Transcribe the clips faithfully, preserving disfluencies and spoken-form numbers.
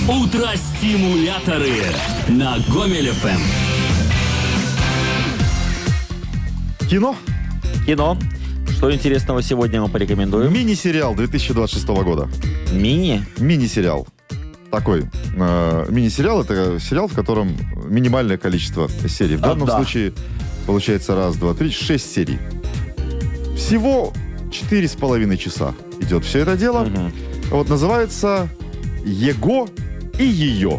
Утро-стимуляторы на Гомель эф эм. Кино. Кино. Что интересного сегодня мы порекомендуем? Мини-сериал две тысячи двадцать шестого года. Мини? Мини-сериал. Такой. Э, мини-сериал — это сериал, в котором минимальное количество серий. В А, данном да. случае получается раз, два, три, шесть серий. Всего четыре с половиной часа идет все это дело. Мгм. Вот называется «Его и ее».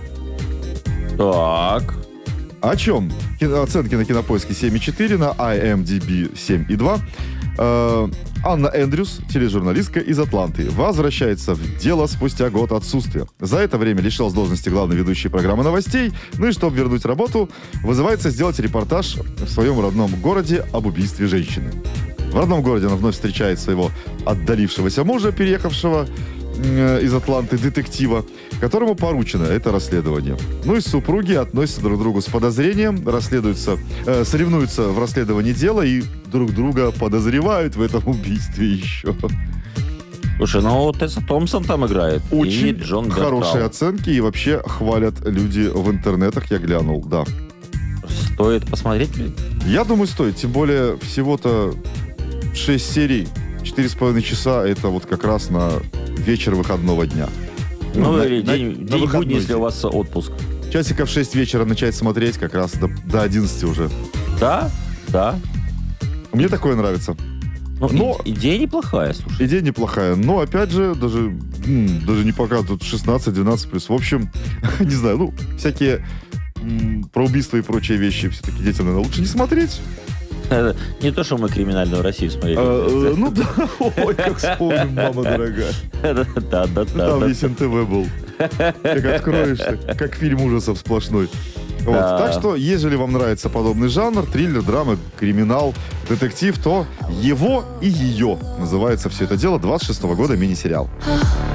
Так. О чем? Кино- Оценки на Кинопоиске семь и четыре, на ай эм ди би семь и два. Э, Анна Эндрюс, тележурналистка из Атланты, возвращается в дело спустя год отсутствия. За это время лишилась должности главной ведущей программы новостей. Ну и чтобы вернуть работу, вызывается сделать репортаж в своем родном городе об убийстве женщины. В родном городе она вновь встречает своего отдалившегося мужа, переехавшего э, из Атланты, детектива, которому поручено это расследование. Ну и супруги относятся друг к другу с подозрением, расследуются, э, соревнуются в расследовании дела и друг друга подозревают в этом убийстве еще. Слушай, ну Тесса Томпсон там играет. И Очень Джон хорошие Бертал. оценки, и вообще хвалят люди в интернетах, я глянул, да. Стоит посмотреть. Я думаю, стоит, тем более всего-то шесть серий, четыре с половиной часа, это вот как раз на вечер выходного дня. Ну, на- или на- день, на день выходной будний, если день. у вас отпуск. Часиков в шесть вечера начать смотреть как раз до, до одиннадцати уже. Да, да. Мне такое нравится. Ну, Но- и- идея неплохая, слушай. Идея неплохая, но опять же, даже, м, даже не пока тут шестнадцать-двенадцать плюс. В общем, не знаю, ну, всякие м, про убийства и прочие вещи все-таки детям, наверное, лучше не смотреть. Это не то, что мы криминальную Россию смотрели. А, э, ну да, ой, как вспомним, мама дорогая. Да, да, да. Там да. весь эн тэ вэ был. Как откроешься, как фильм ужасов сплошной. Вот. Да. Так что, ежели вам нравится подобный жанр, триллер, драма, криминал, детектив, то «Его и ее» называется все это дело, двадцать шестого года мини-сериал.